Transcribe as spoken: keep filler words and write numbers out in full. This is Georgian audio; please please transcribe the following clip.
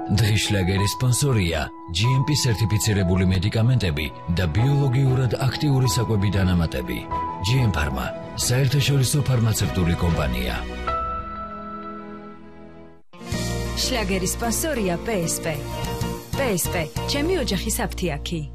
დღის შლაგერის სპონსორია ჯი ემ პი სერტიფიცირებული მედიკამენტები და ბიოლოგიურად აქტიური საკვები დანამატები. ჯი ემ Pharma, საერთაშორისო ფარმაცევტული კომპანია. შლაგერის სპონსორია პე ეს პე. პე ეს პე, ჩემი ოჯახის აფთიაქი.